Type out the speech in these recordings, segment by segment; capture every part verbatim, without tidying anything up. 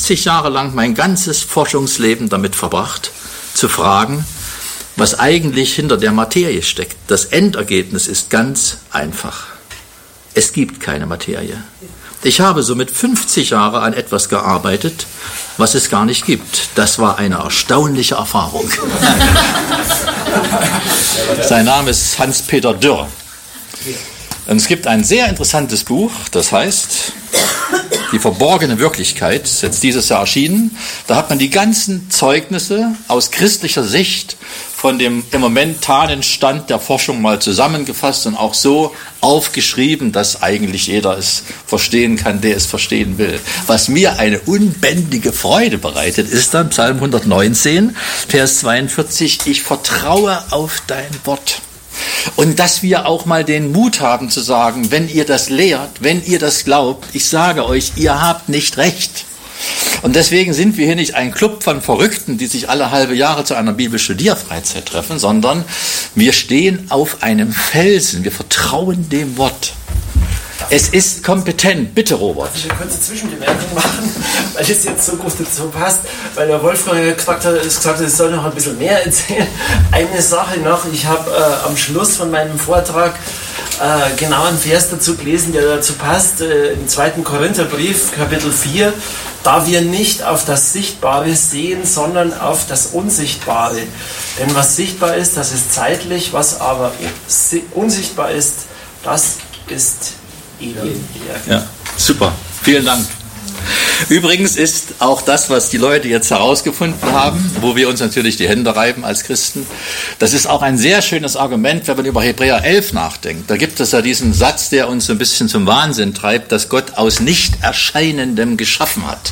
fünfzig Jahre lang mein ganzes Forschungsleben damit verbracht, zu fragen, was eigentlich hinter der Materie steckt. Das Endergebnis ist ganz einfach. Es gibt keine Materie. Ich habe somit fünfzig Jahre an etwas gearbeitet, was es gar nicht gibt. Das war eine erstaunliche Erfahrung. Sein Name ist Hans-Peter Dürr. Und es gibt ein sehr interessantes Buch, das heißt Die verborgene Wirklichkeit, ist jetzt dieses Jahr erschienen. Da hat man die ganzen Zeugnisse aus christlicher Sicht von dem im momentanen Stand der Forschung mal zusammengefasst und auch so aufgeschrieben, dass eigentlich jeder es verstehen kann, der es verstehen will. Was mir eine unbändige Freude bereitet, ist dann Psalm hundertneunzehn, Vers zweiundvierzig, ich vertraue auf dein Wort. Und dass wir auch mal den Mut haben zu sagen, wenn ihr das lehrt, wenn ihr das glaubt, ich sage euch, ihr habt nicht recht. Und deswegen sind wir hier nicht ein Club von Verrückten, die sich alle halbe Jahre zu einer Bibelstudierfreizeit treffen, sondern wir stehen auf einem Felsen, wir vertrauen dem Wort. Es ist kompetent. Bitte, Robert. Darf ich eine kurze Zwischenbemerkung machen, weil das jetzt so gut dazu passt, weil der Wolfgang gesagt hat, gesagt hat, ich soll noch ein bisschen mehr erzählen. Eine Sache noch, ich habe äh, am Schluss von meinem Vortrag äh, genau einen Vers dazu gelesen, der dazu passt, äh, im zweiten Korintherbrief, Kapitel vier, da wir nicht auf das Sichtbare sehen, sondern auf das Unsichtbare. Denn was sichtbar ist, das ist zeitlich, was aber unsichtbar ist, das ist ja, super. Vielen Dank. Übrigens ist auch das, was die Leute jetzt herausgefunden haben, wo wir uns natürlich die Hände reiben als Christen, das ist auch ein sehr schönes Argument, wenn man über Hebräer elf nachdenkt. Da gibt es ja diesen Satz, der uns so ein bisschen zum Wahnsinn treibt, dass Gott aus Nicht-Erscheinendem geschaffen hat.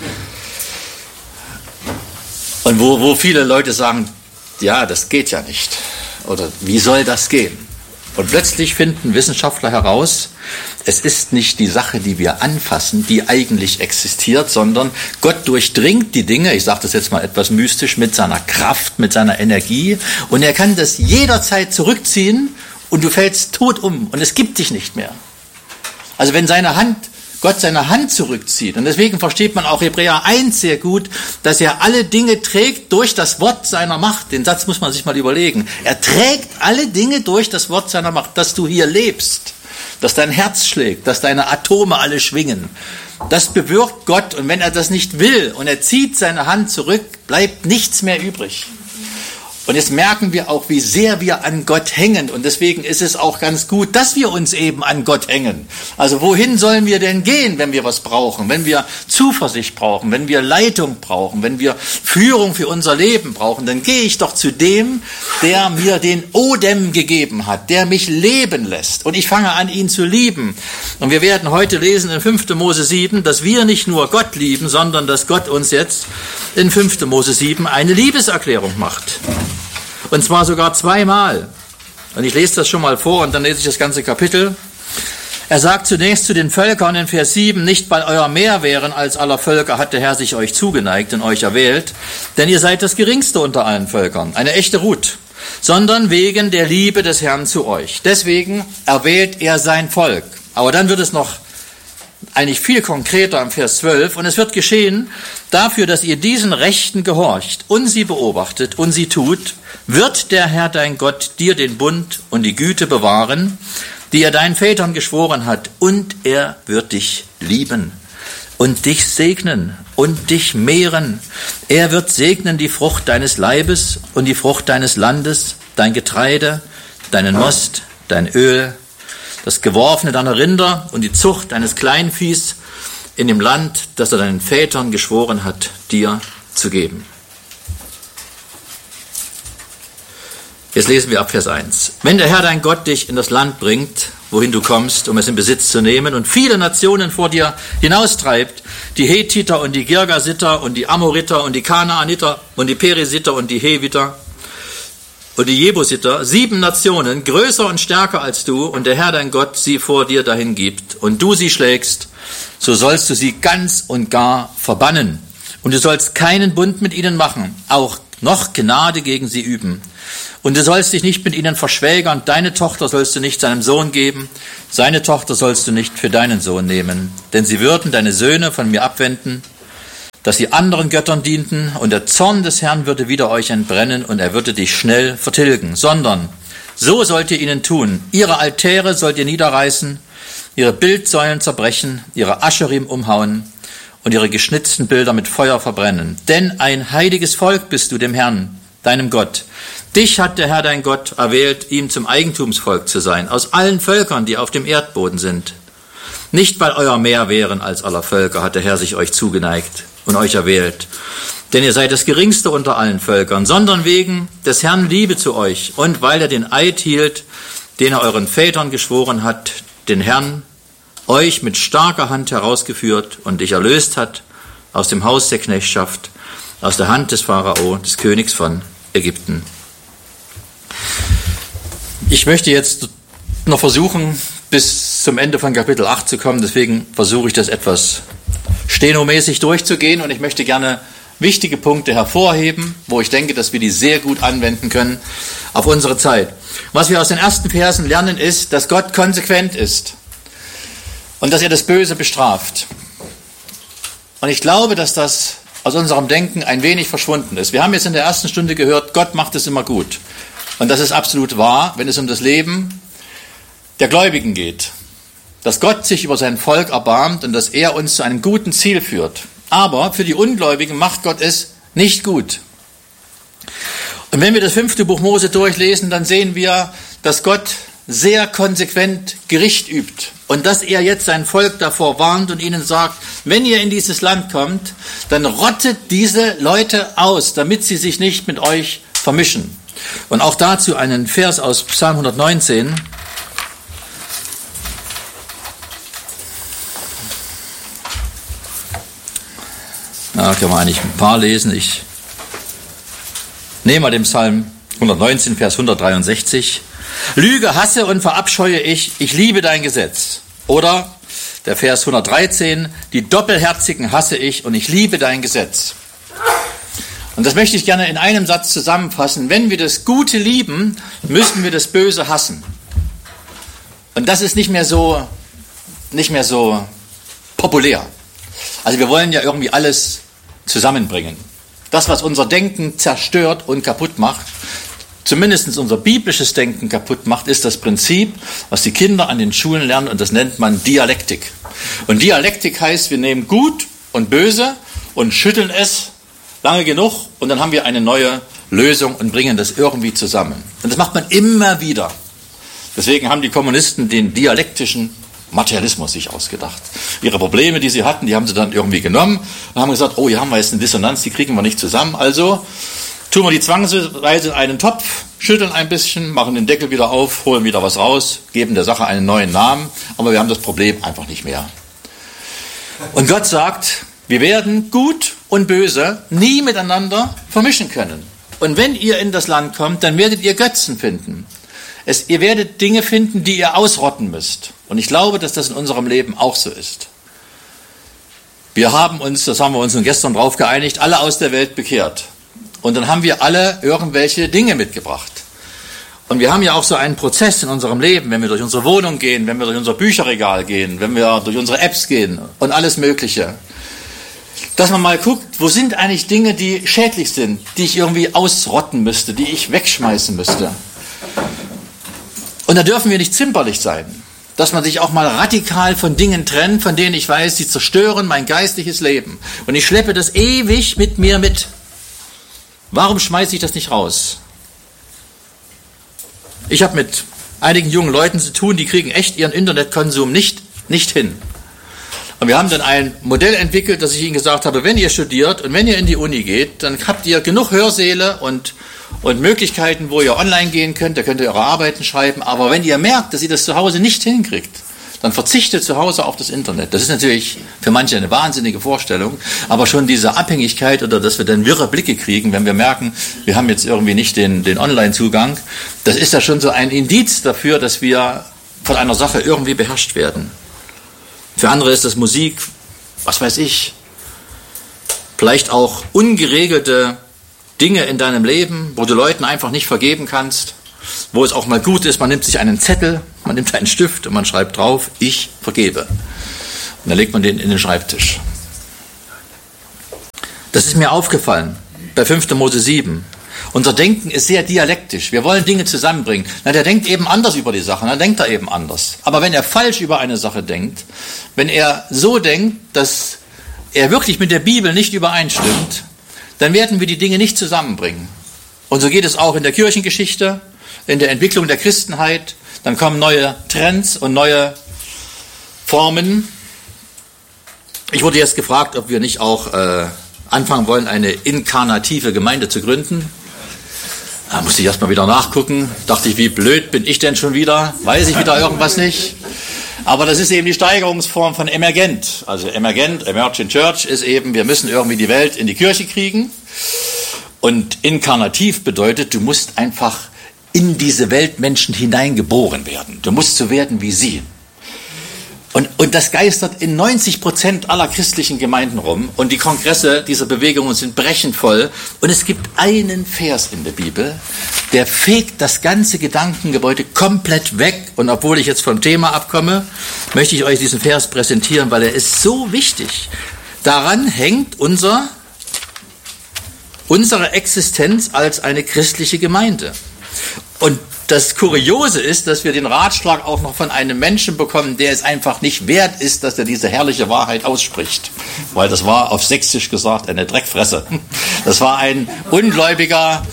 Und wo, wo viele Leute sagen, ja, das geht ja nicht. Oder wie soll das gehen? Und plötzlich finden Wissenschaftler heraus, es ist nicht die Sache, die wir anfassen, die eigentlich existiert, sondern Gott durchdringt die Dinge, ich sage das jetzt mal etwas mystisch, mit seiner Kraft, mit seiner Energie und er kann das jederzeit zurückziehen und du fällst tot um und es gibt dich nicht mehr. Also wenn seine Hand, Gott seine Hand zurückzieht und deswegen versteht man auch Hebräer eins sehr gut, dass er alle Dinge trägt durch das Wort seiner Macht. Den Satz muss man sich mal überlegen. Er trägt alle Dinge durch das Wort seiner Macht, dass du hier lebst, dass dein Herz schlägt, dass deine Atome alle schwingen. Das bewirkt Gott und wenn er das nicht will und er zieht seine Hand zurück, bleibt nichts mehr übrig. Und jetzt merken wir auch, wie sehr wir an Gott hängen. Und deswegen ist es auch ganz gut, dass wir uns eben an Gott hängen. Also wohin sollen wir denn gehen, wenn wir was brauchen? Wenn wir Zuversicht brauchen, wenn wir Leitung brauchen, wenn wir Führung für unser Leben brauchen, dann gehe ich doch zu dem, der mir den Odem gegeben hat, der mich leben lässt. Und ich fange an, ihn zu lieben. Und wir werden heute lesen in fünfter Mose sieben, dass wir nicht nur Gott lieben, sondern dass Gott uns jetzt in fünfter Mose sieben eine Liebeserklärung macht. Und zwar sogar zweimal. Und ich lese das schon mal vor und dann lese ich das ganze Kapitel. Er sagt zunächst zu den Völkern in Vers sieben, nicht weil euer mehr wären als aller Völker hat der Herr sich euch zugeneigt und euch erwählt, denn ihr seid das Geringste unter allen Völkern, eine echte Ruth, sondern wegen der Liebe des Herrn zu euch. Deswegen erwählt er sein Volk. Aber dann wird es noch eigentlich viel konkreter im Vers zwölf. Und es wird geschehen, dafür, dass ihr diesen Rechten gehorcht und sie beobachtet und sie tut, wird der Herr dein Gott dir den Bund und die Güte bewahren, die er deinen Vätern geschworen hat. Und er wird dich lieben und dich segnen und dich mehren. Er wird segnen die Frucht deines Leibes und die Frucht deines Landes, dein Getreide, deinen Most, dein Öl, das Geworfene deiner Rinder und die Zucht deines Kleinviehs in dem Land, das er deinen Vätern geschworen hat, dir zu geben. Jetzt lesen wir ab Vers eins. Wenn der Herr dein Gott dich in das Land bringt, wohin du kommst, um es in Besitz zu nehmen, und viele Nationen vor dir hinaustreibt, die Hethiter und die Girgasiter und die Amoriter und die Kanaaniter und die Perisiter und die Heviter, und die Jebusiter, sieben Nationen, größer und stärker als du, und der Herr dein Gott sie vor dir dahin gibt, und du sie schlägst, so sollst du sie ganz und gar verbannen. Und du sollst keinen Bund mit ihnen machen, auch noch Gnade gegen sie üben. Und du sollst dich nicht mit ihnen verschwägern, deine Tochter sollst du nicht seinem Sohn geben, seine Tochter sollst du nicht für deinen Sohn nehmen, denn sie würden deine Söhne von mir abwenden, dass sie anderen Göttern dienten, und der Zorn des Herrn würde wider euch entbrennen, und er würde dich schnell vertilgen. Sondern so sollt ihr ihnen tun. Ihre Altäre sollt ihr niederreißen, ihre Bildsäulen zerbrechen, ihre Ascherim umhauen und ihre geschnitzten Bilder mit Feuer verbrennen. Denn ein heiliges Volk bist du dem Herrn, deinem Gott. Dich hat der Herr dein Gott erwählt, ihm zum Eigentumsvolk zu sein, aus allen Völkern, die auf dem Erdboden sind. Nicht, weil euer mehr wären als aller Völker, hat der Herr sich euch zugeneigt und euch erwählt. Denn ihr seid das Geringste unter allen Völkern, sondern wegen des Herrn Liebe zu euch und weil er den Eid hielt, den er euren Vätern geschworen hat, den Herrn euch mit starker Hand herausgeführt und dich erlöst hat aus dem Haus der Knechtschaft, aus der Hand des Pharao, des Königs von Ägypten. Ich möchte jetzt noch versuchen, bis zum Ende von Kapitel acht zu kommen, deswegen versuche ich das etwas stenomäßig durchzugehen, und ich möchte gerne wichtige Punkte hervorheben, wo ich denke, dass wir die sehr gut anwenden können auf unsere Zeit. Was wir aus den ersten Versen lernen, ist, dass Gott konsequent ist und dass er das Böse bestraft. Und ich glaube, dass das aus unserem Denken ein wenig verschwunden ist. Wir haben jetzt in der ersten Stunde gehört, Gott macht es immer gut. Und das ist absolut wahr, wenn es um das Leben der Gläubigen geht. Dass Gott sich über sein Volk erbarmt und dass er uns zu einem guten Ziel führt. Aber für die Ungläubigen macht Gott es nicht gut. Und wenn wir das fünfte Buch Mose durchlesen, dann sehen wir, dass Gott sehr konsequent Gericht übt und dass er jetzt sein Volk davor warnt und ihnen sagt, wenn ihr in dieses Land kommt, dann rottet diese Leute aus, damit sie sich nicht mit euch vermischen. Und auch dazu einen Vers aus Psalm hundertneunzehn. Da können wir eigentlich ein paar lesen. Ich nehme mal den Psalm hundertneunzehn, Vers hundertdreiundsechzig. Lüge hasse und verabscheue ich, ich liebe dein Gesetz. Oder der Vers hundertdreizehn, die Doppelherzigen hasse ich und ich liebe dein Gesetz. Und das möchte ich gerne in einem Satz zusammenfassen. Wenn wir das Gute lieben, müssen wir das Böse hassen. Und das ist nicht mehr so, nicht mehr so populär. Also wir wollen ja irgendwie alles zusammenbringen. Das, was unser Denken zerstört und kaputt macht, zumindest unser biblisches Denken kaputt macht, ist das Prinzip, was die Kinder an den Schulen lernen, und das nennt man Dialektik. Und Dialektik heißt, wir nehmen Gut und Böse und schütteln es lange genug und dann haben wir eine neue Lösung und bringen das irgendwie zusammen. Und das macht man immer wieder. Deswegen haben die Kommunisten den dialektischen Materialismus sich ausgedacht. Ihre Probleme, die sie hatten, die haben sie dann irgendwie genommen und haben gesagt, oh, hier haben wir jetzt eine Dissonanz, die kriegen wir nicht zusammen. Also tun wir die zwangsweise in einen Topf, schütteln ein bisschen, machen den Deckel wieder auf, holen wieder was raus, geben der Sache einen neuen Namen, aber wir haben das Problem einfach nicht mehr. Und Gott sagt, wir werden Gut und Böse nie miteinander vermischen können. Und wenn ihr in das Land kommt, dann werdet ihr Götzen finden. Es, ihr werdet Dinge finden, die ihr ausrotten müsst. Und ich glaube, dass das in unserem Leben auch so ist. Wir haben uns, das haben wir uns nun gestern drauf geeinigt, alle aus der Welt bekehrt. Und dann haben wir alle irgendwelche Dinge mitgebracht. Und wir haben ja auch so einen Prozess in unserem Leben, wenn wir durch unsere Wohnung gehen, wenn wir durch unser Bücherregal gehen, wenn wir durch unsere Apps gehen und alles Mögliche. Dass man mal guckt, wo sind eigentlich Dinge, die schädlich sind, die ich irgendwie ausrotten müsste, die ich wegschmeißen müsste. Und da dürfen wir nicht zimperlich sein, dass man sich auch mal radikal von Dingen trennt, von denen ich weiß, sie zerstören mein geistliches Leben. Und ich schleppe das ewig mit mir mit. Warum schmeiße ich das nicht raus? Ich habe mit einigen jungen Leuten zu tun, die kriegen echt ihren Internetkonsum nicht, nicht hin. Und wir haben dann ein Modell entwickelt, dass ich ihnen gesagt habe, wenn ihr studiert und wenn ihr in die Uni geht, dann habt ihr genug Hörsäle und, und Möglichkeiten, wo ihr online gehen könnt, da könnt ihr eure Arbeiten schreiben. Aber wenn ihr merkt, dass ihr das zu Hause nicht hinkriegt, dann verzichtet zu Hause auf das Internet. Das ist natürlich für manche eine wahnsinnige Vorstellung, aber schon diese Abhängigkeit oder dass wir dann wirre Blicke kriegen, wenn wir merken, wir haben jetzt irgendwie nicht den, den Online-Zugang, das ist ja schon so ein Indiz dafür, dass wir von einer Sache irgendwie beherrscht werden. Für andere ist das Musik, was weiß ich, vielleicht auch ungeregelte Dinge in deinem Leben, wo du Leuten einfach nicht vergeben kannst, wo es auch mal gut ist, man nimmt sich einen Zettel, man nimmt einen Stift und man schreibt drauf, ich vergebe. Und dann legt man den in den Schreibtisch. Das ist mir aufgefallen bei fünfter Mose sieben. Unser Denken ist sehr dialektisch. Wir wollen Dinge zusammenbringen. Na, der denkt eben anders über die Sache, dann denkt er eben anders. Aber wenn er falsch über eine Sache denkt, wenn er so denkt, dass er wirklich mit der Bibel nicht übereinstimmt, dann werden wir die Dinge nicht zusammenbringen. Und so geht es auch in der Kirchengeschichte, in der Entwicklung der Christenheit. Dann kommen neue Trends und neue Formen. Ich wurde jetzt gefragt, ob wir nicht auch äh, anfangen wollen, eine inkarnative Gemeinde zu gründen. Da musste ich erst mal wieder nachgucken. Dachte ich, wie blöd bin ich denn schon wieder? Weiß ich wieder irgendwas nicht? Aber das ist eben die Steigerungsform von emergent. Also emergent, Emergent Church ist eben, wir müssen irgendwie die Welt in die Kirche kriegen. Und inkarnativ bedeutet, du musst einfach in diese Weltmenschen hineingeboren werden. Du musst so werden wie sie. Und, und das geistert in neunzig Prozent aller christlichen Gemeinden rum. Und die Kongresse dieser Bewegungen sind brechend voll. Und es gibt einen Vers in der Bibel, der fegt das ganze Gedankengebäude komplett weg. Und obwohl ich jetzt vom Thema abkomme, möchte ich euch diesen Vers präsentieren, weil er ist so wichtig. Daran hängt unser, unsere Existenz als eine christliche Gemeinde. Und das Kuriose ist, dass wir den Ratschlag auch noch von einem Menschen bekommen, der es einfach nicht wert ist, dass er diese herrliche Wahrheit ausspricht. Weil das war auf Sächsisch gesagt eine Dreckfresse. Das war ein Ungläubiger,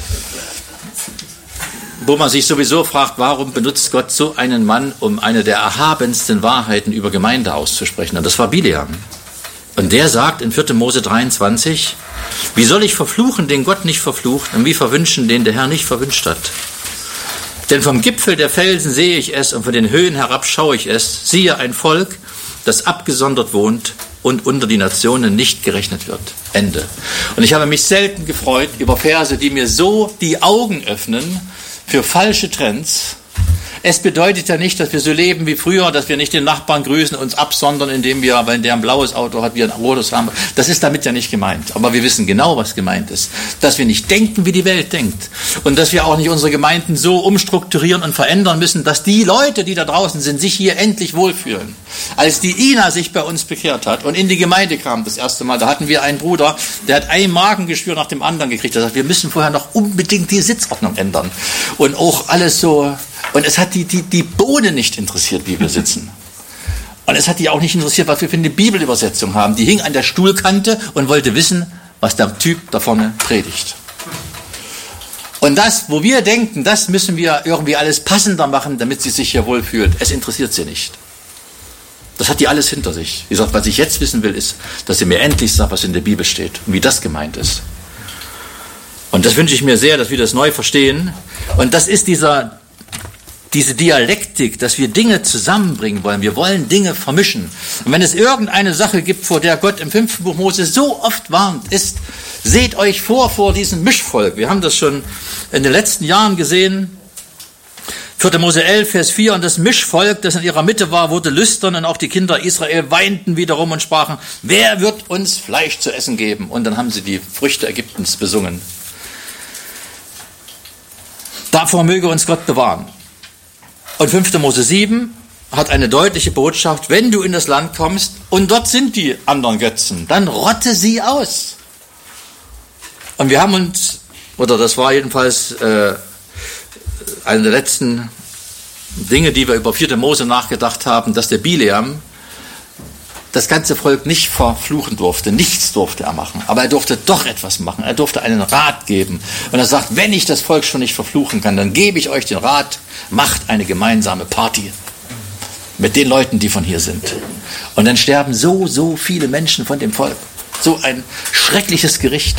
wo man sich sowieso fragt, warum benutzt Gott so einen Mann, um eine der erhabensten Wahrheiten über Gemeinde auszusprechen. Und das war Bileam. Und der sagt in vierter Mose dreiundzwanzig, wie soll ich verfluchen, den Gott nicht verflucht, und wie verwünschen, den der Herr nicht verwünscht hat? Denn vom Gipfel der Felsen sehe ich es und von den Höhen herab schaue ich es. Siehe, ein Volk, das abgesondert wohnt und unter die Nationen nicht gerechnet wird. Ende. Und ich habe mich selten gefreut über Verse, die mir so die Augen öffnen für falsche Trends. Es bedeutet ja nicht, dass wir so leben wie früher, dass wir nicht den Nachbarn grüßen, uns absondern, indem wir, wenn der ein blaues Auto hat, wir ein rotes haben. Das ist damit ja nicht gemeint. Aber wir wissen genau, was gemeint ist. Dass wir nicht denken, wie die Welt denkt. Und dass wir auch nicht unsere Gemeinden so umstrukturieren und verändern müssen, dass die Leute, die da draußen sind, sich hier endlich wohlfühlen. Als die Ina sich bei uns bekehrt hat und in die Gemeinde kam das erste Mal, da hatten wir einen Bruder, der hat ein Magengeschwür nach dem anderen gekriegt. Der sagt, wir müssen vorher noch unbedingt die Sitzordnung ändern. Und auch alles so... Und es hat die, die, die Bohne nicht interessiert, wie wir sitzen. Und es hat die auch nicht interessiert, was wir für eine Bibelübersetzung haben. Die hing an der Stuhlkante und wollte wissen, was der Typ da vorne predigt. Und das, wo wir denken, das müssen wir irgendwie alles passender machen, damit sie sich hier wohlfühlt. Es interessiert sie nicht. Das hat die alles hinter sich. Wie gesagt, was ich jetzt wissen will, ist, dass sie mir endlich sagt, was in der Bibel steht und wie das gemeint ist. Und das wünsche ich mir sehr, dass wir das neu verstehen. Und das ist dieser... Diese Dialektik, dass wir Dinge zusammenbringen wollen. Wir wollen Dinge vermischen. Und wenn es irgendeine Sache gibt, vor der Gott im fünften Buch Mose so oft warnt, ist, seht euch vor vor diesem Mischvolk. Wir haben das schon in den letzten Jahren gesehen. vierter Mose elf, Vers vier. Und das Mischvolk, das in ihrer Mitte war, wurde lüstern. Und auch die Kinder Israel weinten wiederum und sprachen, wer wird uns Fleisch zu essen geben? Und dann haben sie die Früchte Ägyptens besungen. Davor möge uns Gott bewahren. Und fünfter Mose sieben hat eine deutliche Botschaft, wenn du in das Land kommst und dort sind die anderen Götzen, dann rotte sie aus. Und wir haben uns, oder das war jedenfalls äh, eine der letzten Dinge, die wir über vierter Mose nachgedacht haben, dass der Bileam das ganze Volk nicht verfluchen durfte, nichts durfte er machen, aber er durfte doch etwas machen, er durfte einen Rat geben. Und er sagt, wenn ich das Volk schon nicht verfluchen kann, dann gebe ich euch den Rat, macht eine gemeinsame Party mit den Leuten, die von hier sind. Und dann sterben so, so viele Menschen von dem Volk. So ein schreckliches Gericht.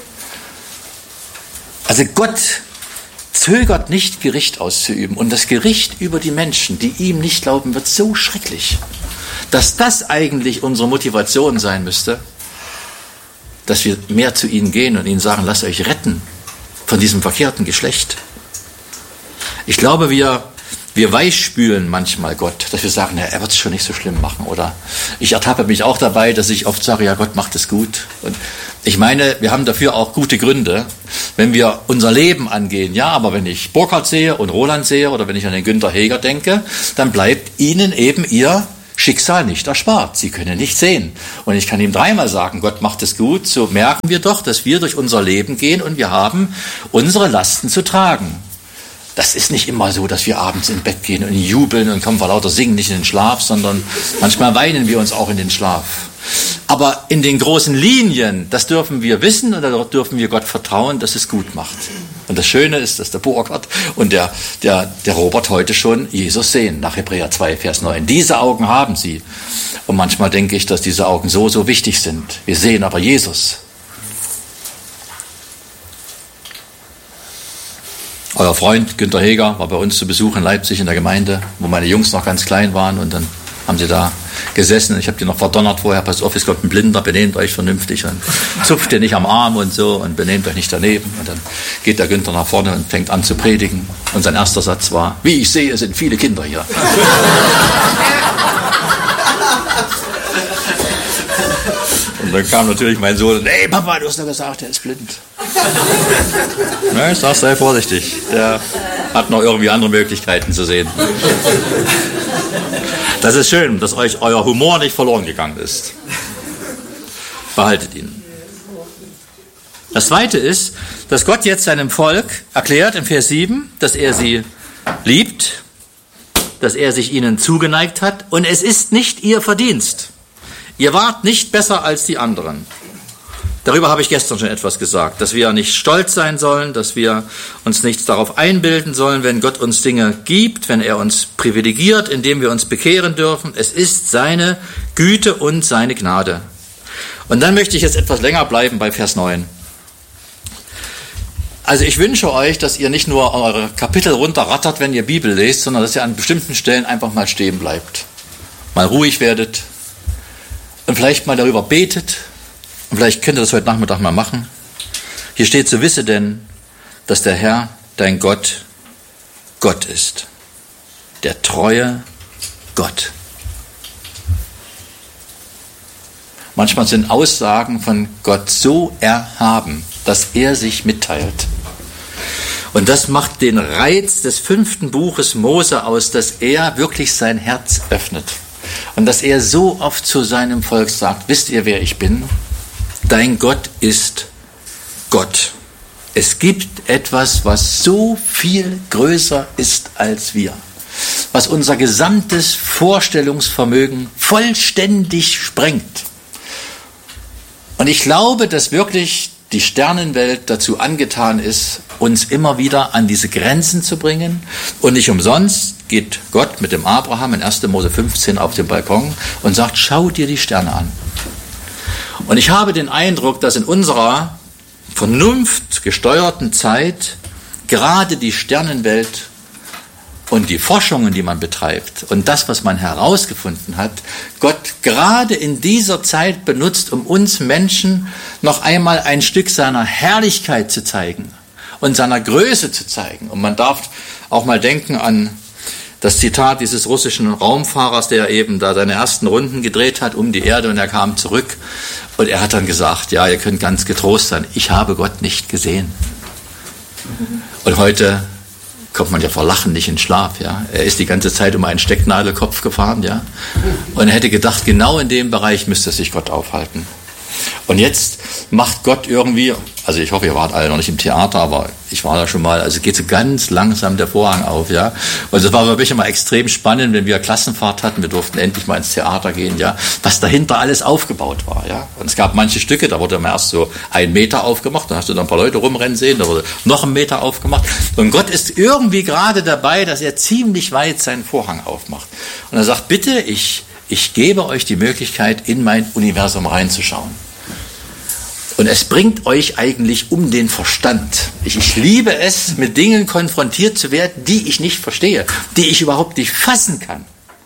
Also Gott zögert nicht, Gericht auszuüben. Und das Gericht über die Menschen, die ihm nicht glauben, wird so schrecklich, dass das eigentlich unsere Motivation sein müsste, dass wir mehr zu ihnen gehen und ihnen sagen, lasst euch retten von diesem verkehrten Geschlecht. Ich glaube, wir, wir weichspülen manchmal Gott, dass wir sagen, ja, er wird es schon nicht so schlimm machen. Oder ich ertappe mich auch dabei, dass ich oft sage, ja, Gott macht es gut. Und ich meine, wir haben dafür auch gute Gründe, wenn wir unser Leben angehen. Ja, aber wenn ich Burkhard sehe und Roland sehe oder wenn ich an den Günther Heger denke, dann bleibt ihnen eben ihr Schicksal nicht erspart. Sie können nicht sehen. Und ich kann ihm dreimal sagen, Gott macht es gut. So merken wir doch, dass wir durch unser Leben gehen und wir haben unsere Lasten zu tragen. Das ist nicht immer so, dass wir abends ins Bett gehen und jubeln und kommen vor lauter Singen nicht in den Schlaf, sondern manchmal weinen wir uns auch in den Schlaf. Aber in den großen Linien, das dürfen wir wissen und da dürfen wir Gott vertrauen, dass es gut macht. Und das Schöne ist, dass der Burkhard und der, der, der Robert heute schon Jesus sehen, nach Hebräer zwei, Vers neun. Diese Augen haben sie. Und manchmal denke ich, dass diese Augen so, so wichtig sind. Wir sehen aber Jesus. Euer Freund Günter Heger war bei uns zu Besuch in Leipzig in der Gemeinde, wo meine Jungs noch ganz klein waren und dann haben sie da gesessen. Ich habe die noch verdonnert vorher, passt auf, es kommt ein Blinder, benehmt euch vernünftig und zupft ihr nicht am Arm und so und benehmt euch nicht daneben. Und dann geht der Günther nach vorne und fängt an zu predigen und sein erster Satz war, wie ich sehe, sind viele Kinder hier. Und dann kam natürlich mein Sohn, hey Papa, du hast doch gesagt, er ist blind. Na, ich sag, sei vorsichtig, der hat noch irgendwie andere Möglichkeiten zu sehen. Das ist schön, dass euch euer Humor nicht verloren gegangen ist. Behaltet ihn. Das Zweite ist, dass Gott jetzt seinem Volk erklärt im Vers sieben, dass er sie liebt, dass er sich ihnen zugeneigt hat und es ist nicht ihr Verdienst. Ihr wart nicht besser als die anderen. Darüber habe ich gestern schon etwas gesagt, dass wir nicht stolz sein sollen, dass wir uns nichts darauf einbilden sollen, wenn Gott uns Dinge gibt, wenn er uns privilegiert, indem wir uns bekehren dürfen. Es ist seine Güte und seine Gnade. Und dann möchte ich jetzt etwas länger bleiben bei Vers neun. Also ich wünsche euch, dass ihr nicht nur eure Kapitel runterrattert, wenn ihr Bibel lest, sondern dass ihr an bestimmten Stellen einfach mal stehen bleibt. Mal ruhig werdet und vielleicht mal darüber betet. Und vielleicht könnt ihr das heute Nachmittag mal machen. Hier steht, so wisse denn, dass der Herr, dein Gott, Gott ist. Der treue Gott. Manchmal sind Aussagen von Gott so erhaben, dass er sich mitteilt. Und das macht den Reiz des fünften Buches Mose aus, dass er wirklich sein Herz öffnet. Und dass er so oft zu seinem Volk sagt, wisst ihr, wer ich bin? Dein Gott ist Gott. Es gibt etwas, was so viel größer ist als wir, was unser gesamtes Vorstellungsvermögen vollständig sprengt. Und ich glaube, dass wirklich die Sternenwelt dazu angetan ist, uns immer wieder an diese Grenzen zu bringen. Und nicht umsonst geht Gott mit dem Abraham in erster Mose fünfzehn auf den Balkon und sagt, schau dir die Sterne an. Und ich habe den Eindruck, dass in unserer vernunftgesteuerten Zeit gerade die Sternenwelt und die Forschungen, die man betreibt und das, was man herausgefunden hat, Gott gerade in dieser Zeit benutzt, um uns Menschen noch einmal ein Stück seiner Herrlichkeit zu zeigen und seiner Größe zu zeigen. Und man darf auch mal denken an das Zitat dieses russischen Raumfahrers, der eben da seine ersten Runden gedreht hat um die Erde und er kam zurück und er hat dann gesagt, ja, ihr könnt ganz getrost sein, ich habe Gott nicht gesehen. Und heute kommt man ja vor Lachen nicht in Schlaf, ja. Er ist die ganze Zeit um einen Stecknadelkopf gefahren, ja. Und er hätte gedacht, genau in dem Bereich müsste sich Gott aufhalten. Und jetzt macht Gott irgendwie, also ich hoffe, ihr wart alle noch nicht im Theater, aber ich war da schon mal, also geht so ganz langsam der Vorhang auf, ja. Und es war wirklich immer extrem spannend, wenn wir Klassenfahrt hatten, wir durften endlich mal ins Theater gehen, ja, was dahinter alles aufgebaut war, ja. Und es gab manche Stücke, da wurde immer erst so ein Meter aufgemacht, dann hast du dann ein paar Leute rumrennen sehen, da wurde noch ein Meter aufgemacht. Und Gott ist irgendwie gerade dabei, dass er ziemlich weit seinen Vorhang aufmacht. Und er sagt, bitte, ich, ich gebe euch die Möglichkeit, in mein Universum reinzuschauen. Und es bringt euch eigentlich um den Verstand. Ich, ich liebe es, mit Dingen konfrontiert zu werden, die ich nicht verstehe, die ich überhaupt nicht fassen kann.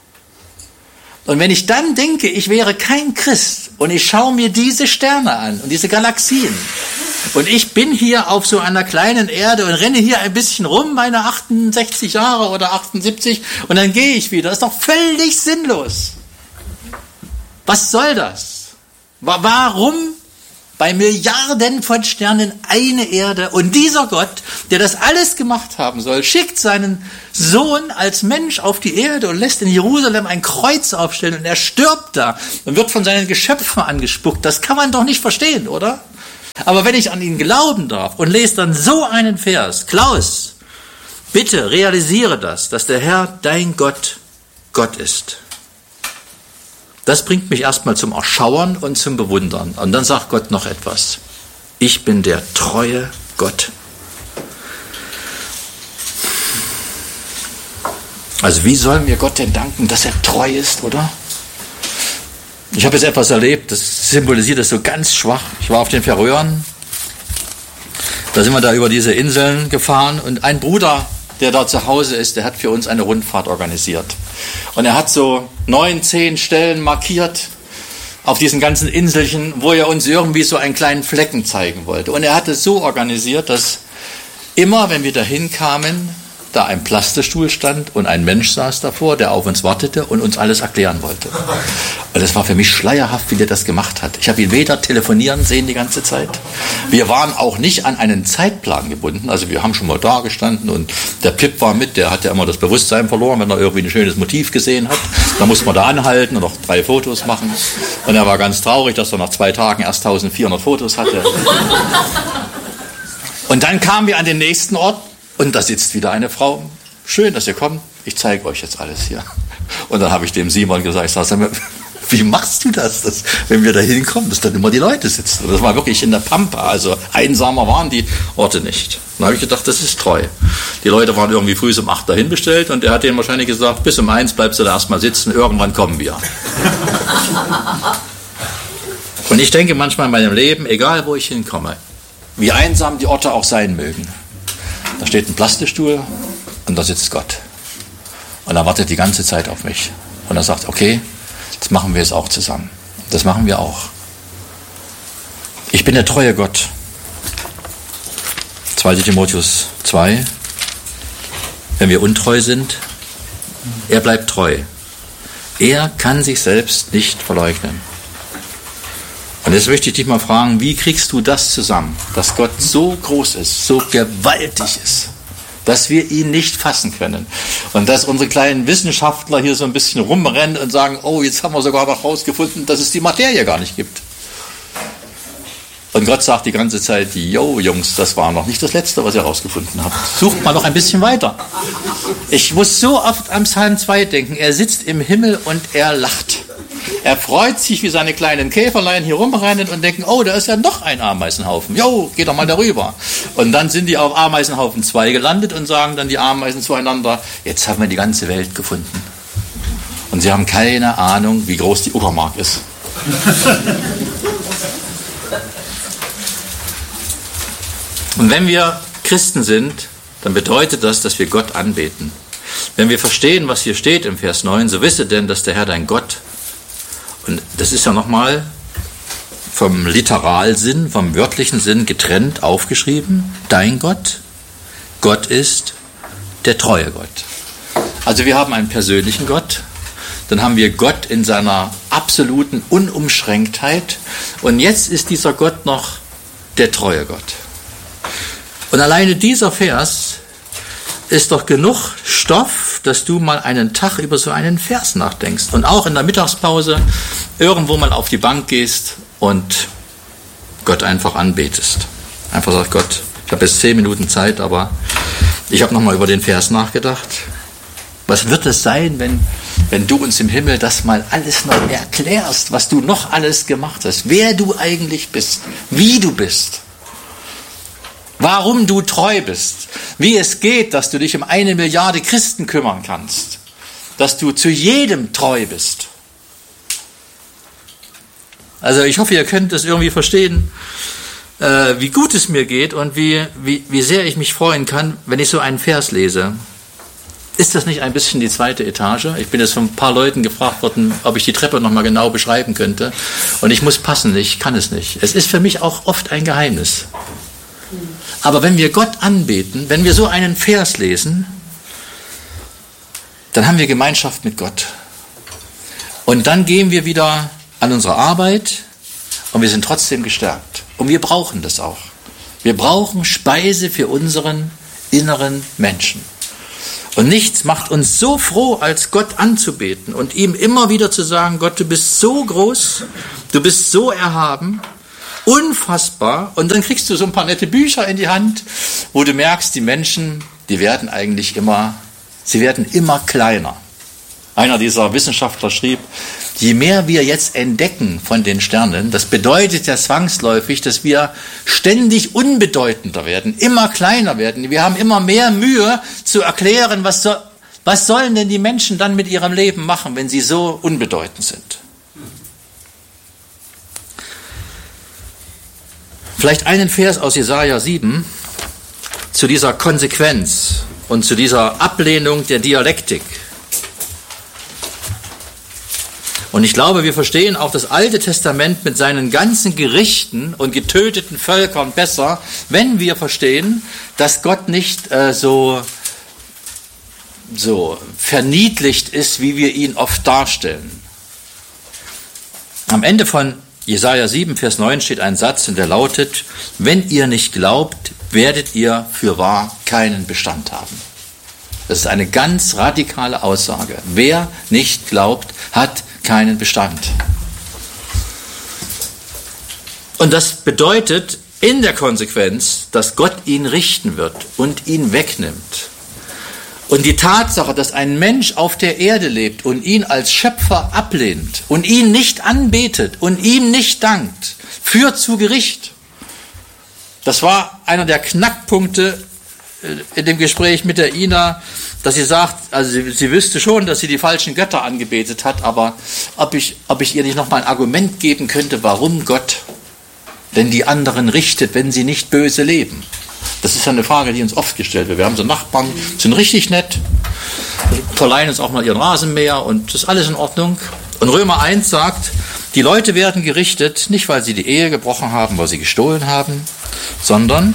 Und wenn ich dann denke, ich wäre kein Christ und ich schaue mir diese Sterne an und diese Galaxien und ich bin hier auf so einer kleinen Erde und renne hier ein bisschen rum, meine achtundsechzig Jahre oder achtundsiebzig und dann gehe ich wieder. Das ist doch völlig sinnlos. Was soll das? Warum bei Milliarden von Sternen eine Erde. Und dieser Gott, der das alles gemacht haben soll, schickt seinen Sohn als Mensch auf die Erde und lässt in Jerusalem ein Kreuz aufstellen. Und er stirbt da und wird von seinen Geschöpfen angespuckt. Das kann man doch nicht verstehen, oder? Aber wenn ich an ihn glauben darf und lese dann so einen Vers, Klaus, bitte realisiere das, dass der Herr, dein Gott, Gott ist. Das bringt mich erstmal zum Erschauern und zum Bewundern. Und dann sagt Gott noch etwas. Ich bin der treue Gott. Also wie sollen wir Gott denn danken, dass er treu ist, oder? Ich habe jetzt etwas erlebt, das symbolisiert das so ganz schwach. Ich war auf den Färöern. Da sind wir da über diese Inseln gefahren und ein Bruder, der da zu Hause ist, der hat für uns eine Rundfahrt organisiert. Und er hat so neun, zehn Stellen markiert auf diesen ganzen Inselchen, wo er uns irgendwie so einen kleinen Flecken zeigen wollte. Und er hat es so organisiert, dass immer, wenn wir dahin kamen, da ein Plastistuhl stand und ein Mensch saß davor, der auf uns wartete und uns alles erklären wollte. Und das war für mich schleierhaft, wie der das gemacht hat. Ich habe ihn weder telefonieren sehen die ganze Zeit. Wir waren auch nicht an einen Zeitplan gebunden. Also wir haben schon mal da gestanden und der Pip war mit, der hat ja immer das Bewusstsein verloren, wenn er irgendwie ein schönes Motiv gesehen hat. Da musste man da anhalten und noch drei Fotos machen. Und er war ganz traurig, dass er nach zwei Tagen erst eintausendvierhundert Fotos hatte. Und dann kamen wir an den nächsten Ort. Und da sitzt wieder eine Frau. Schön, dass ihr kommt. Ich zeige euch jetzt alles hier. Und dann habe ich dem Simon gesagt, ich sage, wie machst du das, dass, wenn wir da hinkommen, dass dann immer die Leute sitzen? Und das war wirklich in der Pampa. Also einsamer waren die Orte nicht. Dann habe ich gedacht, das ist treu. Die Leute waren irgendwie früh um acht dahin bestellt und er hat denen wahrscheinlich gesagt, bis um eins bleibst du da erstmal sitzen, irgendwann kommen wir. Und ich denke manchmal in meinem Leben, egal wo ich hinkomme, wie einsam die Orte auch sein mögen, da steht ein Plastistuhl und da sitzt Gott. Und er wartet die ganze Zeit auf mich. Und er sagt, okay, das machen wir jetzt auch zusammen. Das machen wir auch. Ich bin der treue Gott. zweiter Timotheus zwei. Wenn wir untreu sind, er bleibt treu. Er kann sich selbst nicht verleugnen. Und jetzt möchte ich dich mal fragen, wie kriegst du das zusammen, dass Gott so groß ist, so gewaltig ist, dass wir ihn nicht fassen können und dass unsere kleinen Wissenschaftler hier so ein bisschen rumrennen und sagen, oh, jetzt haben wir sogar noch rausgefunden, dass es die Materie gar nicht gibt. Und Gott sagt die ganze Zeit, yo Jungs, das war noch nicht das Letzte, was ihr rausgefunden habt. Sucht mal noch ein bisschen weiter. Ich muss so oft am Psalm zwei denken, er sitzt im Himmel und er lacht. Er freut sich, wie seine kleinen Käferlein hier rumrennen und denken, oh, da ist ja noch ein Ameisenhaufen. Jo, geh doch mal darüber. Und dann sind die auf Ameisenhaufen zwei gelandet und sagen dann die Ameisen zueinander, jetzt haben wir die ganze Welt gefunden. Und sie haben keine Ahnung, wie groß die Uckermark ist. Und wenn wir Christen sind, dann bedeutet das, dass wir Gott anbeten. Wenn wir verstehen, was hier steht im Vers neun, so wisse denn, dass der Herr dein Gott, und das ist ja nochmal vom Literalsinn, vom wörtlichen Sinn getrennt aufgeschrieben, dein Gott, Gott ist der treue Gott. Also wir haben einen persönlichen Gott, dann haben wir Gott in seiner absoluten Unumschränktheit und jetzt ist dieser Gott noch der treue Gott. Und alleine dieser Vers ist doch genug Stoff, dass du mal einen Tag über so einen Vers nachdenkst und auch in der Mittagspause irgendwo mal auf die Bank gehst und Gott einfach anbetest. Einfach sagt Gott, ich habe jetzt zehn Minuten Zeit, aber ich habe nochmal über den Vers nachgedacht. Was wird es sein, wenn, wenn du uns im Himmel das mal alles noch erklärst, was du noch alles gemacht hast, wer du eigentlich bist, wie du bist? Warum du treu bist, wie es geht, dass du dich um eine Milliarde Christen kümmern kannst, dass du zu jedem treu bist. Also ich hoffe, ihr könnt das irgendwie verstehen, äh, wie gut es mir geht und wie, wie, wie sehr ich mich freuen kann, wenn ich so einen Vers lese. Ist das nicht ein bisschen die zweite Etage? Ich bin jetzt von ein paar Leuten gefragt worden, ob ich die Treppe nochmal genau beschreiben könnte. Und ich muss passen, ich kann es nicht. Es ist für mich auch oft ein Geheimnis. Aber wenn wir Gott anbeten, wenn wir so einen Vers lesen, dann haben wir Gemeinschaft mit Gott. Und dann gehen wir wieder an unsere Arbeit und wir sind trotzdem gestärkt. Und wir brauchen das auch. Wir brauchen Speise für unseren inneren Menschen. Und nichts macht uns so froh, als Gott anzubeten und ihm immer wieder zu sagen, Gott, du bist so groß, du bist so erhaben, unfassbar. Und dann kriegst du so ein paar nette Bücher in die Hand, wo du merkst, die Menschen, die werden eigentlich immer, sie werden immer kleiner. Einer dieser Wissenschaftler schrieb, je mehr wir jetzt entdecken von den Sternen, das bedeutet ja zwangsläufig, dass wir ständig unbedeutender werden, immer kleiner werden. Wir haben immer mehr Mühe zu erklären, was, so, was sollen denn die Menschen dann mit ihrem Leben machen, wenn sie so unbedeutend sind. Vielleicht einen Vers aus Jesaja sieben zu dieser Konsequenz und zu dieser Ablehnung der Dialektik. Und ich glaube, wir verstehen auch das Alte Testament mit seinen ganzen Gerichten und getöteten Völkern besser, wenn wir verstehen, dass Gott nicht äh, so, so verniedlicht ist, wie wir ihn oft darstellen. Am Ende von Jesaja sieben, Vers neun steht ein Satz, und der lautet, wenn ihr nicht glaubt, werdet ihr fürwahr keinen Bestand haben. Das ist eine ganz radikale Aussage. Wer nicht glaubt, hat keinen Bestand. Und das bedeutet in der Konsequenz, dass Gott ihn richten wird und ihn wegnimmt. Und die Tatsache, dass ein Mensch auf der Erde lebt und ihn als Schöpfer ablehnt und ihn nicht anbetet und ihm nicht dankt, führt zu Gericht. Das war einer der Knackpunkte in dem Gespräch mit der Ina, dass sie sagt, also sie, sie wüsste schon, dass sie die falschen Götter angebetet hat, aber ob ich, ob ich ihr nicht nochmal ein Argument geben könnte, warum Gott denn die anderen richtet, wenn sie nicht böse leben. Das ist ja eine Frage, die uns oft gestellt wird. Wir haben so Nachbarn, sind richtig nett, verleihen uns auch mal ihren Rasenmäher und das ist alles in Ordnung. Und Römer eins sagt, die Leute werden gerichtet, nicht weil sie die Ehe gebrochen haben, weil sie gestohlen haben, sondern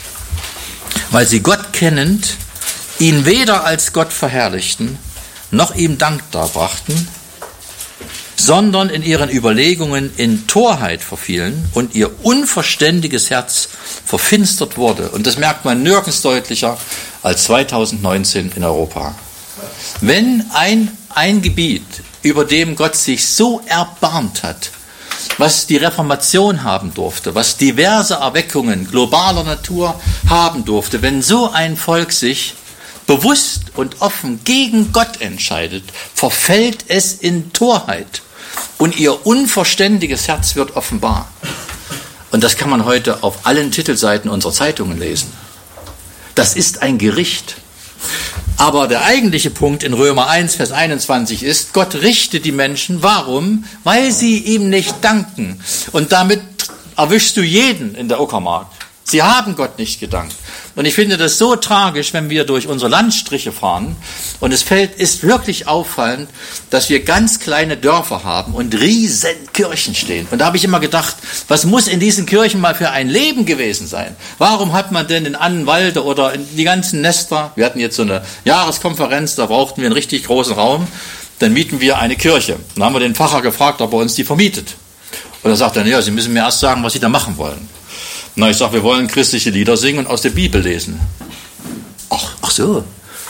weil sie Gott kennend, ihn weder als Gott verherrlichten, noch ihm Dank darbrachten, sondern in ihren Überlegungen in Torheit verfielen und ihr unverständiges Herz verfinstert wurde. Und das merkt man nirgends deutlicher als zweitausendneunzehn in Europa. Wenn ein, ein Gebiet, über dem Gott sich so erbarmt hat, was die Reformation haben durfte, was diverse Erweckungen globaler Natur haben durfte, wenn so ein Volk sich bewusst und offen gegen Gott entscheidet, verfällt es in Torheit und ihr unverständiges Herz wird offenbar. Und das kann man heute auf allen Titelseiten unserer Zeitungen lesen. Das ist ein Gericht. Aber der eigentliche Punkt in Römer eins, Vers einundzwanzig ist, Gott richtet die Menschen. Warum? Weil sie ihm nicht danken. Und damit erwischst du jeden in der Uckermark. Sie haben Gott nicht gedankt. Und ich finde das so tragisch, wenn wir durch unsere Landstriche fahren und es fällt, ist wirklich auffallend, dass wir ganz kleine Dörfer haben und riesen Kirchen stehen. Und da habe ich immer gedacht, was muss in diesen Kirchen mal für ein Leben gewesen sein? Warum hat man denn in Annenwalde oder in die ganzen Nester, wir hatten jetzt so eine Jahreskonferenz, da brauchten wir einen richtig großen Raum, dann mieten wir eine Kirche. Dann haben wir den Pfarrer gefragt, ob er uns die vermietet. Und er sagt dann, ja, Sie müssen mir erst sagen, was Sie da machen wollen. Na, ich sage, wir wollen christliche Lieder singen und aus der Bibel lesen. Ach, ach so.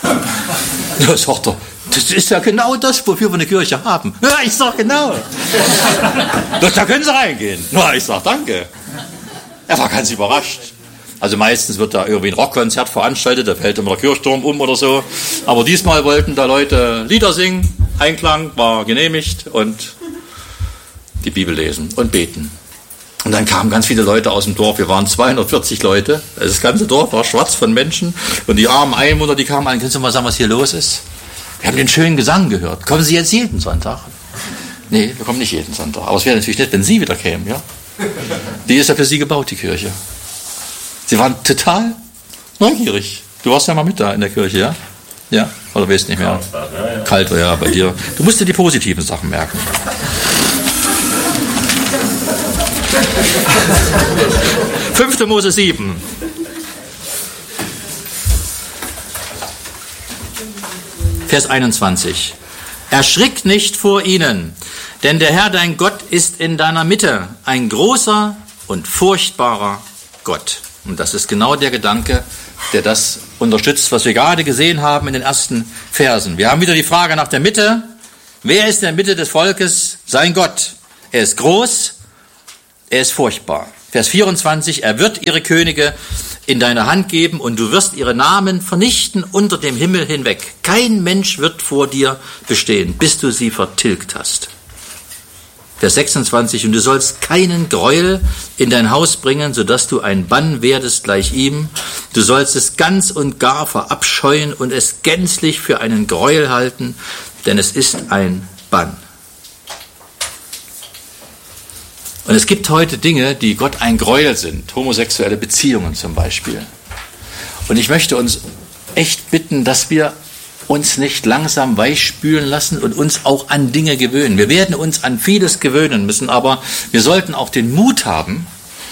Da sagt er, das ist ja genau das, wofür wir eine Kirche haben. Ja, ich sage genau. Da können Sie reingehen. Na, ich sage danke. Er war ganz überrascht. Also meistens wird da irgendwie ein Rockkonzert veranstaltet, da fällt immer der Kirchturm um oder so. Aber diesmal wollten da Leute Lieder singen, Einklang war genehmigt und die Bibel lesen und beten. Und dann kamen ganz viele Leute aus dem Dorf. Wir waren zweihundertvierzig Leute. Das ganze Dorf war schwarz von Menschen. Und die armen Einwohner, die kamen an. Können Sie mal sagen, was hier los ist? Wir haben den schönen Gesang gehört. Kommen Sie jetzt jeden Sonntag? Nee, wir kommen nicht jeden Sonntag. Aber es wäre natürlich nett, wenn Sie wieder kämen, ja? Die ist ja für Sie gebaut, die Kirche. Sie waren total neugierig. Du warst ja mal mit da in der Kirche, ja? Ja? Oder weißt nicht mehr? Kalt war ja bei dir. Du musst dir die positiven Sachen merken. fünfter Mose sieben. Vers einundzwanzig. Erschrick nicht vor ihnen, denn der Herr dein Gott ist in deiner Mitte, ein großer, und furchtbarer Gott. Und das ist genau der Gedanke, der das unterstützt, was wir gerade gesehen haben in den ersten Versen. Wir haben wieder die Frage nach der Mitte. Wer ist in der Mitte des Volkes? Sein Gott. Er ist groß, er ist furchtbar. Vers vierundzwanzig, er wird ihre Könige in deine Hand geben und du wirst ihre Namen vernichten unter dem Himmel hinweg. Kein Mensch wird vor dir bestehen, bis du sie vertilgt hast. Vers sechsundzwanzig, und du sollst keinen Gräuel in dein Haus bringen, sodass du ein Bann werdest gleich ihm. Du sollst es ganz und gar verabscheuen und es gänzlich für einen Gräuel halten, denn es ist ein Bann. Und es gibt heute Dinge, die Gott ein Gräuel sind, homosexuelle Beziehungen zum Beispiel. Und ich möchte uns echt bitten, dass wir uns nicht langsam weichspülen lassen und uns auch an Dinge gewöhnen. Wir werden uns an vieles gewöhnen müssen, aber wir sollten auch den Mut haben,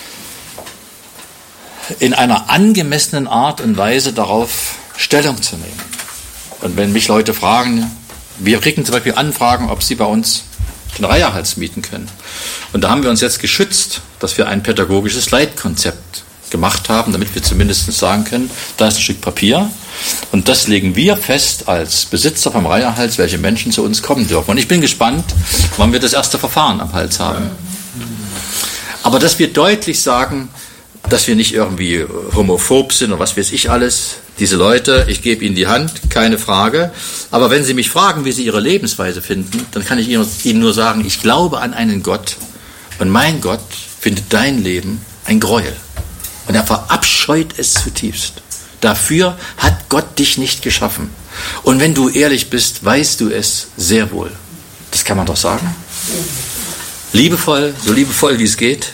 in einer angemessenen Art und Weise darauf Stellung zu nehmen. Und wenn mich Leute fragen, wir kriegen zum Beispiel Anfragen, ob sie bei uns den Reiherhals mieten können. Und da haben wir uns jetzt geschützt, dass wir ein pädagogisches Leitkonzept gemacht haben, damit wir zumindest sagen können, da ist ein Stück Papier und das legen wir fest als Besitzer vom Reiherhals, welche Menschen zu uns kommen dürfen. Und ich bin gespannt, wann wir das erste Verfahren am Hals haben. Aber dass wir deutlich sagen, dass wir nicht irgendwie homophob sind oder was weiß ich alles. Diese Leute, ich gebe ihnen die Hand, keine Frage. Aber wenn sie mich fragen, wie sie ihre Lebensweise finden, dann kann ich ihnen nur sagen, ich glaube an einen Gott und mein Gott findet dein Leben ein Gräuel. Und er verabscheut es zutiefst. Dafür hat Gott dich nicht geschaffen. Und wenn du ehrlich bist, weißt du es sehr wohl. Das kann man doch sagen. Liebevoll, so liebevoll wie es geht.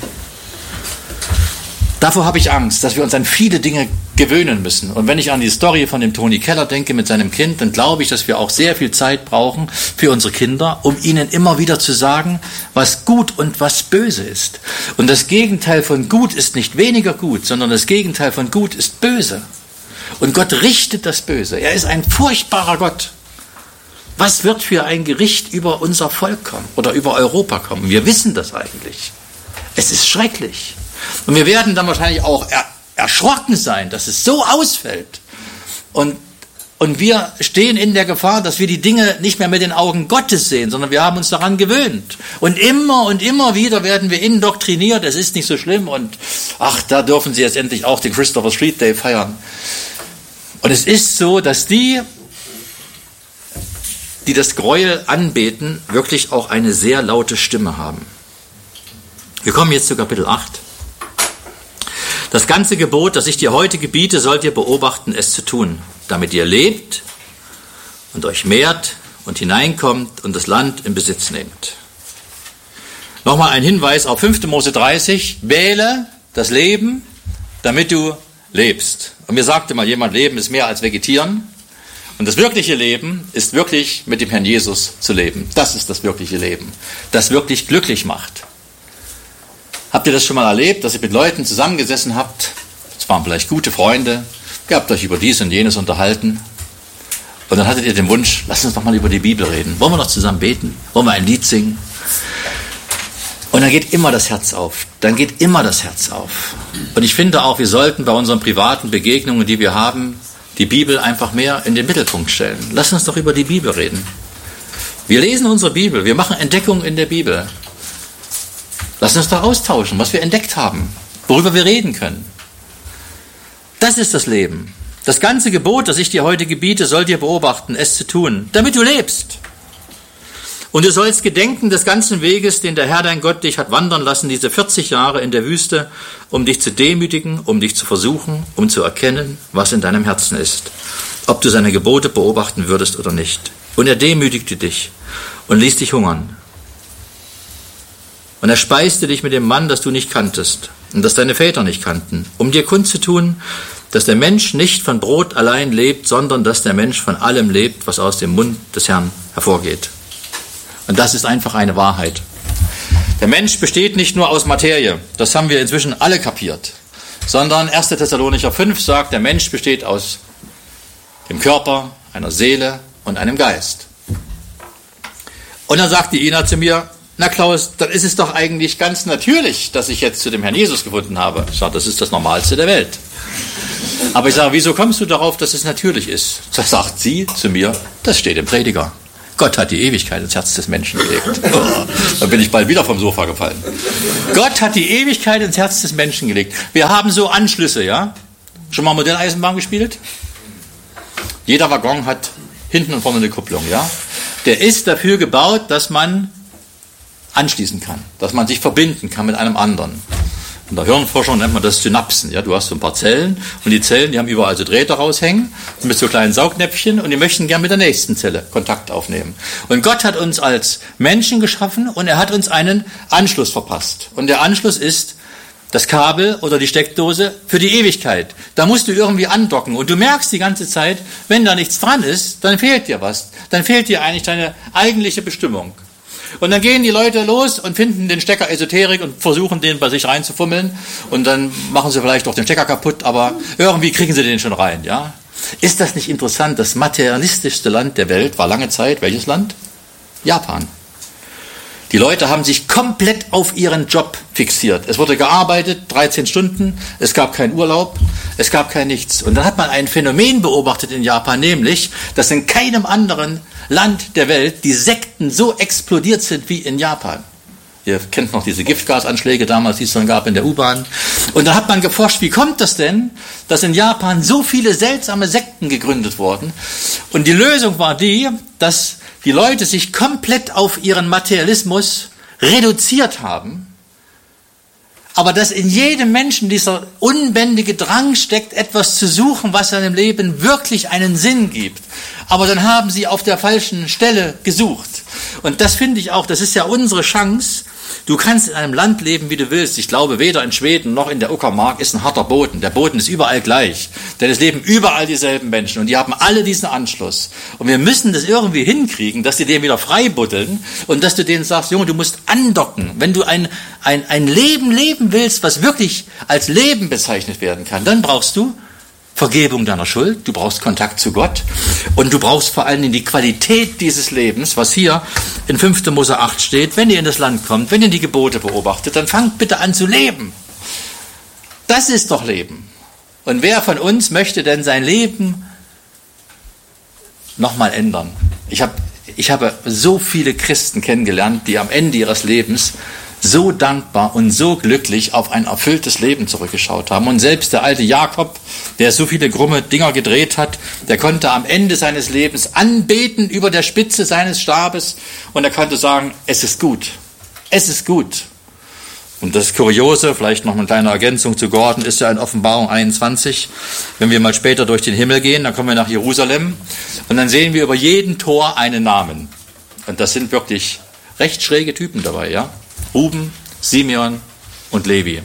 Davor habe ich Angst, dass wir uns an viele Dinge gewöhnen müssen. Und wenn ich an die Story von dem Toni Keller denke mit seinem Kind, dann glaube ich, dass wir auch sehr viel Zeit brauchen für unsere Kinder, um ihnen immer wieder zu sagen, was gut und was böse ist. Und das Gegenteil von gut ist nicht weniger gut, sondern das Gegenteil von gut ist böse. Und Gott richtet das Böse. Er ist ein furchtbarer Gott. Was wird für ein Gericht über unser Volk kommen oder über Europa kommen? Wir wissen das eigentlich. Es ist schrecklich. Und wir werden dann wahrscheinlich auch er, erschrocken sein, dass es so ausfällt. Und, und wir stehen in der Gefahr, dass wir die Dinge nicht mehr mit den Augen Gottes sehen, sondern wir haben uns daran gewöhnt. Und immer und immer wieder werden wir indoktriniert, es ist nicht so schlimm und ach, da dürfen sie jetzt endlich auch den Christopher Street Day feiern. Und es ist so, dass die, die das Gräuel anbeten, wirklich auch eine sehr laute Stimme haben. Wir kommen jetzt zu Kapitel acht. Das ganze Gebot, das ich dir heute gebiete, sollt ihr beobachten, es zu tun, damit ihr lebt und euch mehrt und hineinkommt und das Land in Besitz nehmt. Nochmal ein Hinweis auf fünfte Mose dreißig. Wähle das Leben, damit du lebst. Und mir sagte mal jemand, Leben ist mehr als Vegetieren. Und das wirkliche Leben ist wirklich mit dem Herrn Jesus zu leben. Das ist das wirkliche Leben, das wirklich glücklich macht. Habt ihr das schon mal erlebt, dass ihr mit Leuten zusammengesessen habt? Es waren vielleicht gute Freunde. Ihr habt euch über dies und jenes unterhalten. Und dann hattet ihr den Wunsch, lasst uns doch mal über die Bibel reden. Wollen wir noch zusammen beten? Wollen wir ein Lied singen? Und dann geht immer das Herz auf. Dann geht immer das Herz auf. Und ich finde auch, wir sollten bei unseren privaten Begegnungen, die wir haben, die Bibel einfach mehr in den Mittelpunkt stellen. Lasst uns doch über die Bibel reden. Wir lesen unsere Bibel. Wir machen Entdeckungen in der Bibel. Lass uns da austauschen, was wir entdeckt haben, worüber wir reden können. Das ist das Leben. Das ganze Gebot, das ich dir heute gebiete, sollt ihr beobachten, es zu tun, damit du lebst. Und du sollst gedenken des ganzen Weges, den der Herr dein Gott dich hat wandern lassen, diese vierzig Jahre in der Wüste, um dich zu demütigen, um dich zu versuchen, um zu erkennen, was in deinem Herzen ist, ob du seine Gebote beobachten würdest oder nicht. Und er demütigte dich und ließ dich hungern. Und er speiste dich mit dem Mann, das du nicht kanntest und das deine Väter nicht kannten, um dir kundzutun, dass der Mensch nicht von Brot allein lebt, sondern dass der Mensch von allem lebt, was aus dem Mund des Herrn hervorgeht. Und das ist einfach eine Wahrheit. Der Mensch besteht nicht nur aus Materie, das haben wir inzwischen alle kapiert, sondern erster Thessalonicher fünf sagt, der Mensch besteht aus dem Körper, einer Seele und einem Geist. Und dann sagte Ina zu mir, na Klaus, dann ist es doch eigentlich ganz natürlich, dass ich jetzt zu dem Herrn Jesus gefunden habe. Ich sage, das ist das Normalste der Welt. Aber ich sage, wieso kommst du darauf, dass es natürlich ist? Da sagt sie zu mir, das steht im Prediger. Gott hat die Ewigkeit ins Herz des Menschen gelegt. Oh, da bin ich bald wieder vom Sofa gefallen. Gott hat die Ewigkeit ins Herz des Menschen gelegt. Wir haben so Anschlüsse, ja? Schon mal Modelleisenbahn gespielt? Jeder Waggon hat hinten und vorne eine Kupplung, ja? Der ist dafür gebaut, dass man anschließen kann, dass man sich verbinden kann mit einem anderen. In der Hirnforschung nennt man das Synapsen. Ja, du hast so ein paar Zellen und die Zellen, die haben überall so Drähte raushängen mit so kleinen Saugnäpfchen und die möchten gern mit der nächsten Zelle Kontakt aufnehmen. Und Gott hat uns als Menschen geschaffen und er hat uns einen Anschluss verpasst. Und der Anschluss ist das Kabel oder die Steckdose für die Ewigkeit. Da musst du irgendwie andocken und du merkst die ganze Zeit, wenn da nichts dran ist, dann fehlt dir was. Dann fehlt dir eigentlich deine eigentliche Bestimmung. Und dann gehen die Leute los und finden den Stecker Esoterik und versuchen, den bei sich reinzufummeln. Und dann machen sie vielleicht auch den Stecker kaputt, aber irgendwie kriegen sie den schon rein, ja? Ist das nicht interessant? Das materialistischste Land der Welt war lange Zeit, welches Land? Japan. Die Leute haben sich komplett auf ihren Job fixiert. Es wurde gearbeitet, dreizehn Stunden, es gab keinen Urlaub, es gab kein nichts. Und dann hat man ein Phänomen beobachtet in Japan, nämlich, dass in keinem anderen Land der Welt die Sekten so explodiert sind wie in Japan. Ihr kennt noch diese Giftgasanschläge damals, die es dann gab in der U-Bahn. Und da hat man geforscht, wie kommt das denn, dass in Japan so viele seltsame Sekten gegründet wurden? Und die Lösung war die, dass die Leute sich komplett auf ihren Materialismus reduziert haben, aber dass in jedem Menschen dieser unbändige Drang steckt, etwas zu suchen, was seinem Leben wirklich einen Sinn gibt. Aber dann haben sie auf der falschen Stelle gesucht. Und das finde ich auch, das ist ja unsere Chance. Du kannst in einem Land leben, wie du willst. Ich glaube, weder in Schweden noch in der Uckermark ist ein harter Boden. Der Boden ist überall gleich. Denn es leben überall dieselben Menschen und die haben alle diesen Anschluss. Und wir müssen das irgendwie hinkriegen, dass die den wieder freibuddeln und dass du denen sagst, Junge, du musst andocken. Wenn du ein, ein, ein Leben leben willst, was wirklich als Leben bezeichnet werden kann, dann brauchst du Vergebung deiner Schuld, du brauchst Kontakt zu Gott und du brauchst vor allen Dingen die Qualität dieses Lebens, was hier in fünfter Mose acht steht. Wenn ihr in das Land kommt, wenn ihr die Gebote beobachtet, dann fangt bitte an zu leben. Das ist doch Leben. Und wer von uns möchte denn sein Leben nochmal ändern? Ich habe ich habe so viele Christen kennengelernt, die am Ende ihres Lebens so dankbar und so glücklich auf ein erfülltes Leben zurückgeschaut haben. Und selbst der alte Jakob, der so viele krumme Dinger gedreht hat, der konnte am Ende seines Lebens anbeten über der Spitze seines Stabes und er konnte sagen, es ist gut, es ist gut. Und das Kuriose, vielleicht noch eine kleine Ergänzung zu Gordon, ist ja in Offenbarung einundzwanzig. Wenn wir mal später durch den Himmel gehen, dann kommen wir nach Jerusalem und dann sehen wir über jeden Tor einen Namen. Und das sind wirklich recht schräge Typen dabei, ja. Ruben, Simeon und Levi.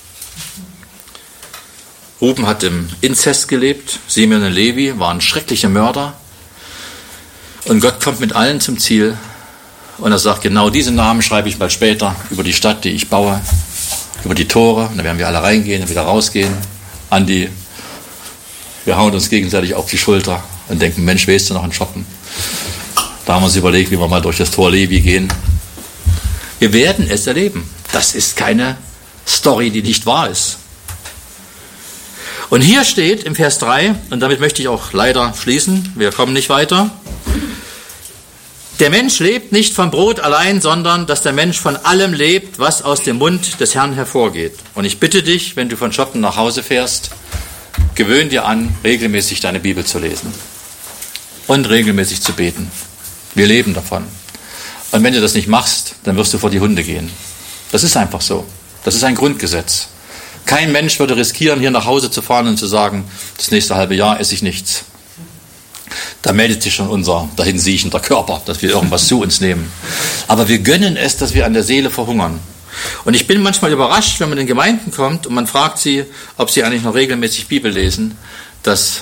Ruben hat im Inzest gelebt, Simeon und Levi waren schreckliche Mörder. Und Gott kommt mit allen zum Ziel und er sagt, genau diese Namen schreibe ich mal später über die Stadt, die ich baue, über die Tore. Und dann werden wir alle reingehen und wieder rausgehen. Andi, wir hauen uns gegenseitig auf die Schulter und denken, Mensch, weißt du noch einen Shoppen? Da haben wir uns überlegt, wie wir mal durch das Tor Levi gehen. Wir werden es erleben. Das ist keine Story, die nicht wahr ist. Und hier steht im Vers drei, und damit möchte ich auch leider schließen, wir kommen nicht weiter. Der Mensch lebt nicht vom Brot allein, sondern dass der Mensch von allem lebt, was aus dem Mund des Herrn hervorgeht. Und ich bitte dich, wenn du von Shoppen nach Hause fährst, gewöhn dir an, regelmäßig deine Bibel zu lesen und regelmäßig zu beten. Wir leben davon. Und wenn du das nicht machst, dann wirst du vor die Hunde gehen. Das ist einfach so. Das ist ein Grundgesetz. Kein Mensch würde riskieren, hier nach Hause zu fahren und zu sagen, das nächste halbe Jahr esse ich nichts. Da meldet sich schon unser dahinsiechender Körper, dass wir irgendwas zu uns nehmen. Aber wir gönnen es, dass wir an der Seele verhungern. Und ich bin manchmal überrascht, wenn man in Gemeinden kommt und man fragt sie, ob sie eigentlich noch regelmäßig Bibel lesen, dass,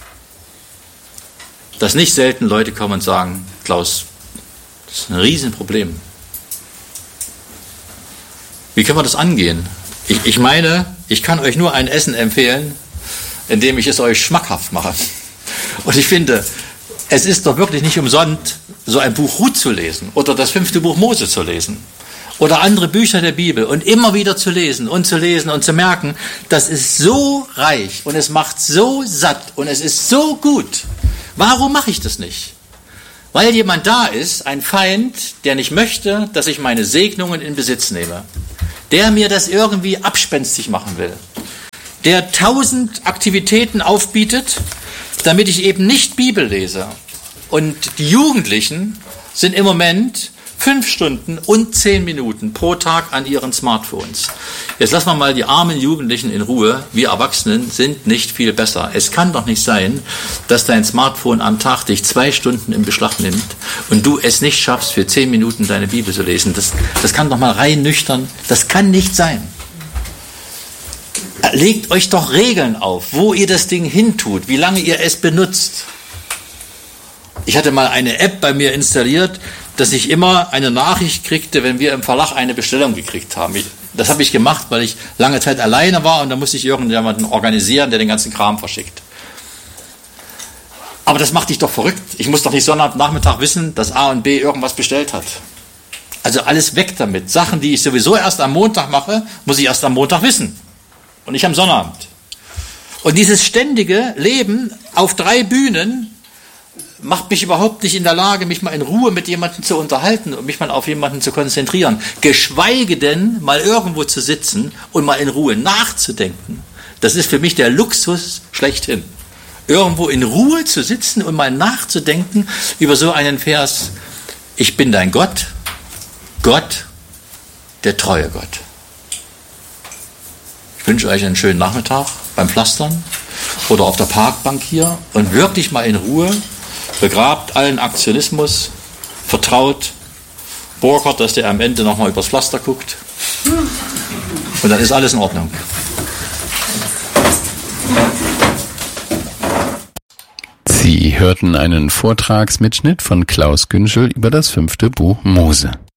dass nicht selten Leute kommen und sagen, Klaus, das ist ein Riesenproblem. Wie können wir das angehen? Ich, ich meine, ich kann euch nur ein Essen empfehlen, indem ich es euch schmackhaft mache. Und ich finde, Es ist doch wirklich nicht umsonst, so ein Buch Ruth zu lesen oder das fünfte Buch Mose zu lesen oder andere Bücher der Bibel und immer wieder zu lesen und zu lesen und zu merken, das ist so reich und es macht so satt und es ist so gut. Warum mache ich das nicht? Weil jemand da ist, ein Feind, der nicht möchte, dass ich meine Segnungen in Besitz nehme, der mir das irgendwie abspenstig machen will, der tausend Aktivitäten aufbietet, damit ich eben nicht Bibel lese. Und die Jugendlichen sind im Moment fünf Stunden und zehn Minuten pro Tag an ihren Smartphones. Jetzt lassen wir mal die armen Jugendlichen in Ruhe. Wir Erwachsenen sind nicht viel besser. Es kann doch nicht sein, dass dein Smartphone am Tag dich zwei Stunden in Beschlag nimmt und du es nicht schaffst, für zehn Minuten deine Bibel zu lesen. Das, das kann doch mal rein nüchtern. Das kann nicht sein. Legt euch doch Regeln auf, wo ihr das Ding hintut, wie lange ihr es benutzt. Ich hatte mal eine App bei mir installiert, dass ich immer eine Nachricht kriegte, wenn wir im Verlag eine Bestellung gekriegt haben. Ich, das habe ich gemacht, weil ich lange Zeit alleine war und da musste ich irgendjemanden organisieren, der den ganzen Kram verschickt. Aber das macht dich doch verrückt. Ich muss doch nicht Sonntagnachmittag wissen, dass A und B irgendwas bestellt hat. Also alles weg damit. Sachen, die ich sowieso erst am Montag mache, muss ich erst am Montag wissen. Und nicht am Sonnabend. Und dieses ständige Leben auf drei Bühnen macht mich überhaupt nicht in der Lage, mich mal in Ruhe mit jemandem zu unterhalten und mich mal auf jemanden zu konzentrieren. Geschweige denn, mal irgendwo zu sitzen und mal in Ruhe nachzudenken. Das ist für mich der Luxus schlechthin. Irgendwo in Ruhe zu sitzen und mal nachzudenken über so einen Vers. Ich bin dein Gott, Gott, der treue Gott. Ich wünsche euch einen schönen Nachmittag beim Pflastern oder auf der Parkbank hier und wirklich mal in Ruhe. Begrabt allen Aktionismus, vertraut Burkhardt, dass der am Ende nochmal übers Pflaster guckt. Und dann ist alles in Ordnung. Sie hörten einen Vortragsmitschnitt von Klaus Günschel über das fünfte Buch Mose.